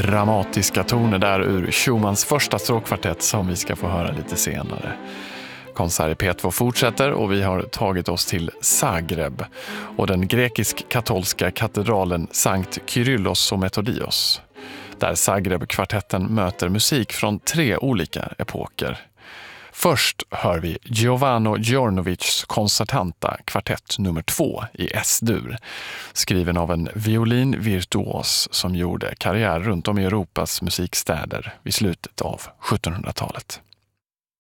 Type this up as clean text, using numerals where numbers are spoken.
dramatiska toner där ur Schumanns första stråkkvartett som vi ska få höra lite senare. Konsert i P2 fortsätter och vi har tagit oss till Zagreb och den grekisk-katolska katedralen Sankt Kyrillos och Metodios. Där Zagreb-kvartetten möter musik från 3 olika epoker. Först hör vi Giovanni Djornovics koncertanta kvartett nummer 2 i S-dur, skriven av en violinvirtuos som gjorde karriär runt om i Europas musikstäder vid slutet av 1700-talet.